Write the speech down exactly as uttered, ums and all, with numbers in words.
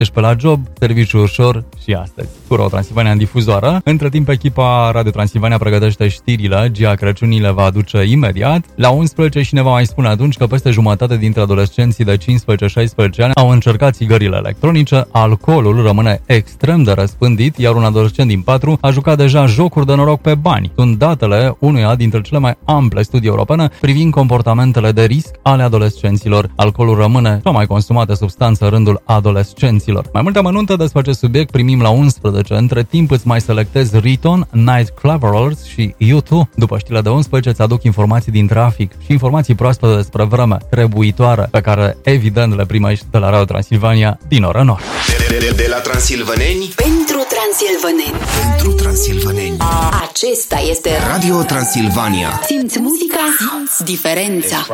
Ești pe la job, serviciu ușor și astăzi. Cu Radio Transilvania în difuzoară. Între timp, echipa Radio Transilvania pregătește știrile. Gia Crăciunii le va aduce imediat. La unsprezece și ne va mai spune atunci că peste jumătate dintre adolescenții de cincisprezece șaisprezece ani au încercat țigările electronice. Alcoolul rămâne extrem de răspândit, iar un adolescent din patru a jucat deja jocuri de noroc pe bani. Sunt datele unuia dintre cele mai ample studii europene privind comportamentele de risc ale adolescenților. Alcoolul rămâne cea mai consumată substanță în rândul adolescenților. Mai multe amănunte despre acest subiect primim la unsprezece. Între timp îți mai selectez Riton, Night Cleverers și U doi. După știrile de unsprezece îți aduc informații din trafic și informații proaspete despre vreme trebuitoare, pe care evident le primești de la Radio Transilvania din oră în oră. De, de, de la transilvaneni pentru transilvaneni. Pentru transilvaneni. Acesta este Radio Transilvania. Simți muzica, simți diferența.